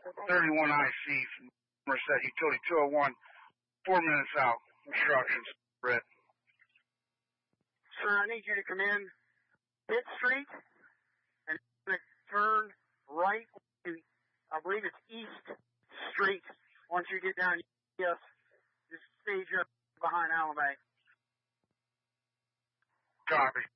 31 IC from Merced Utility 201, 4 minutes out. Instructions, Brett. Sir, I need you to come in Pitt Street and turn right to, I believe it's East Street. Once you get down, yes, just stage up behind Alabama. Copy.